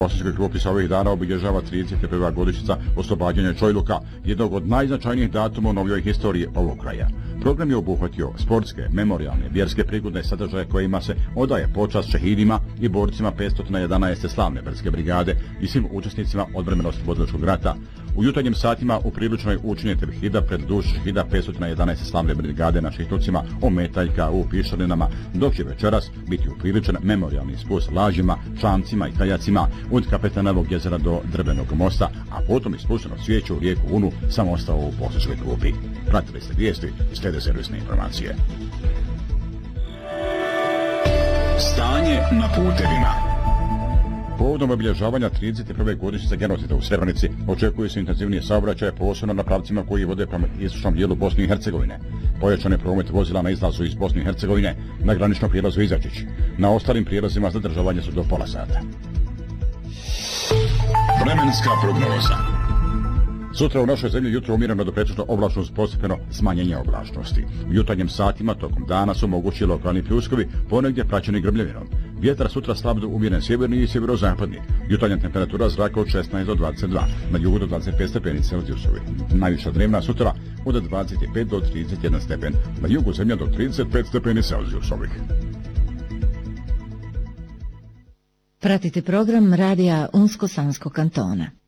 Bosanskoj Krupi se ovih dana obilježava 31. godišnjica oslobađanja Čojluka, jednog od najznačajnijih datuma u novijoj historiji ovog kraja. Program je obuhvatio sportske, memorijalne, vjerske prigodne sadržaje kojima se odaje počast šehidima i borcima 511. slavne brdske brigade i svim učesnicima odbrambeno-oslobodilačkog rata. U jutarnjim satima u priličnoj učinje tevhida pred dušu šehida 511. slavne brigade na Šihtucima, Ometaljka u Pišalinama, dok će večeras biti upriličan memorijalni spust lažima, čamcima i kajacima od Kapetanovog jezera do Drvenog mosta, a potom ispušteno svijeću u rijeku Unu sa mosta u Bosanskoj Krupi. Pratili ste vijesti, slijede servisne informacije. Stanje na putevima. Povodom obilježavanja 31. godišnjice genocida u Srebrenici očekuje se intenzivnije saobraćaje, posebno na pravcima koji vode prema istočnom dijelu Bosne i Hercegovine. Pojačan je promet vozila na izlazu iz Bosne i Hercegovine, na graničnom prijelazu Izačić. Na ostalim prijelazima zadržavanje su do pola sata. Vremenska prognoza. Sutra u našoj zemlji jutro umjereno do pretežno oblačno uz postepeno smanjenje oblačnosti. U jutarnjim satima tokom dana su mogući lokalni pljuskovi, ponegdje praćeni grmljavinom. Vjetar sutra slab do umjeren sjeverni i sjeverozapadni. Jutarnja temperatura zraka od 16 do 22, na jugu do 25 stepeni Celzijusovi. Najviša dnevna sutra od 25 do 31 stepen, na jugu zemlja do 35 stepeni Celzijusovih. Pratite program radija Unsko-Sanskog kantona.